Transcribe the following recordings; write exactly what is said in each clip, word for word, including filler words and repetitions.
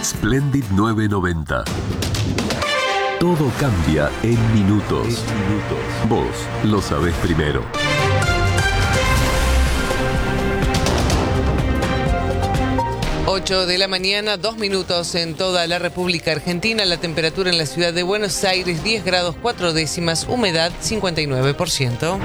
Splendid nueve noventa. Todo cambia en minutos. En minutos. Vos lo sabés primero. ocho de la mañana, dos minutos en toda la República Argentina. La temperatura en la ciudad de Buenos Aires, diez grados cuatro décimas, humedad cincuenta y nueve por ciento.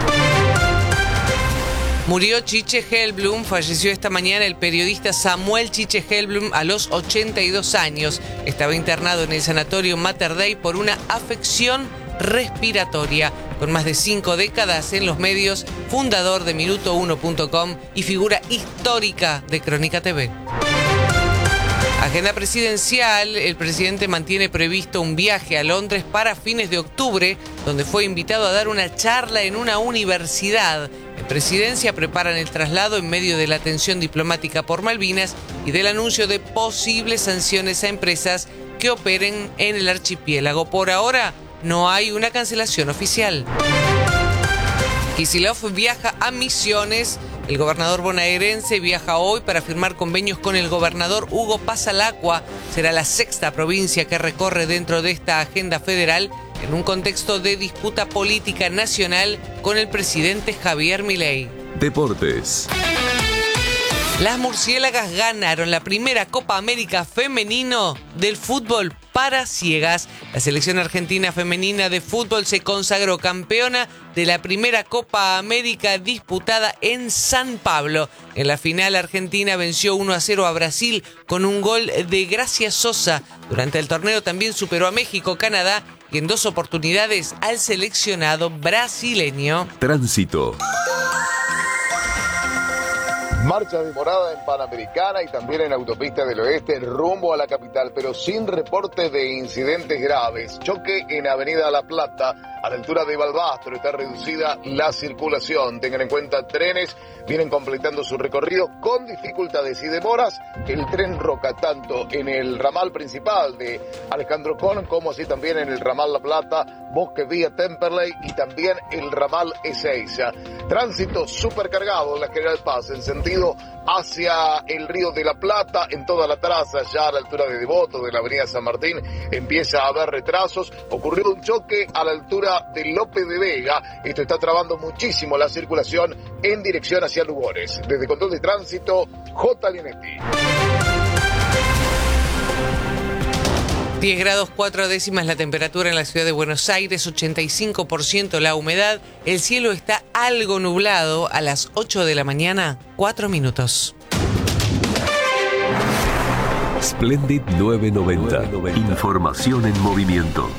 Murió Chiche Hellblum. Falleció esta mañana el periodista Samuel Chiche Hellblum a los ochenta y dos años. Estaba internado en el sanatorio Mater Dei por una afección respiratoria. Con más de cinco décadas en los medios, fundador de minuto uno punto com y figura histórica de Crónica T V. Agenda presidencial. El presidente mantiene previsto un viaje a Londres para fines de octubre, donde fue invitado a dar una charla en una universidad. En presidencia preparan el traslado en medio de la tensión diplomática por Malvinas y del anuncio de posibles sanciones a empresas que operen en el archipiélago. Por ahora, no hay una cancelación oficial. Kicillof viaja a Misiones. El gobernador bonaerense viaja hoy para firmar convenios con el gobernador Hugo Pasalacqua. Será la sexta provincia que recorre dentro de esta agenda federal en un contexto de disputa política nacional con el presidente Javier Milei. Deportes. Las murciélagas ganaron la primera Copa América femenino del fútbol para ciegas. La selección argentina femenina de fútbol se consagró campeona de la primera Copa América disputada en San Pablo. En la final, Argentina venció uno a cero a Brasil con un gol de Gracia Sosa. Durante el torneo también superó a México, Canadá y en dos oportunidades al seleccionado brasileño. Tránsito. Marcha demorada en Panamericana y también en Autopista del Oeste rumbo a la capital, pero sin reportes de incidentes graves. Choque en Avenida La Plata, a la altura de Balbastro, está reducida la circulación. Tengan en cuenta, trenes vienen completando su recorrido con dificultades y demoras. El tren Roca, tanto en el ramal principal de Alejandro Con, como así también en el ramal La Plata, Bosque Vía Temperley y también el ramal Ezeiza. Tránsito supercargado en la General Paz, en sentido hacia el Río de la Plata, en toda la traza, ya a la altura de Devoto, de la avenida San Martín, empieza a haber retrasos. Ocurrió un choque a la altura de López de Vega. Esto está trabando muchísimo la circulación en dirección hacia Lugones. Desde Control de Tránsito, J. Linetti. diez grados cuatro décimas la temperatura en la ciudad de Buenos Aires, ochenta y cinco por ciento la humedad. El cielo está algo nublado a las ocho de la mañana, cuatro minutos. Splendid nueve noventa. Información en movimiento.